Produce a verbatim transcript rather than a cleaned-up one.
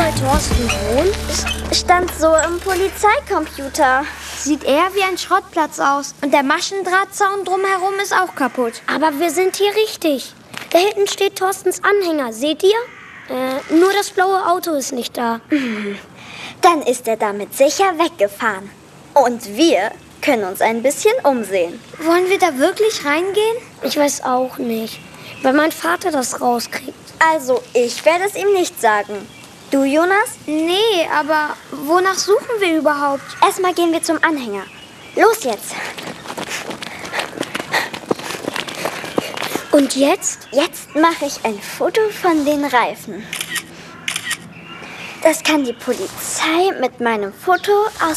bei Thorsten wohnt? Es stand so im Polizeicomputer. Sieht eher wie ein Schrottplatz aus. Und der Maschendrahtzaun drumherum ist auch kaputt. Aber wir sind hier richtig. Da hinten steht Thorstens Anhänger. Seht ihr? Äh, nur das blaue Auto ist nicht da. Dann ist er damit sicher weggefahren. Und wir können uns ein bisschen umsehen. Wollen wir da wirklich reingehen? Ich weiß auch nicht, weil mein Vater das rauskriegt. Also, ich werde es ihm nicht sagen. Du, Jonas? Nee, aber wonach suchen wir überhaupt? Erstmal gehen wir zum Anhänger. Los jetzt. Und jetzt? Jetzt mache ich ein Foto von den Reifen. Das kann die Polizei mit meinem Foto aus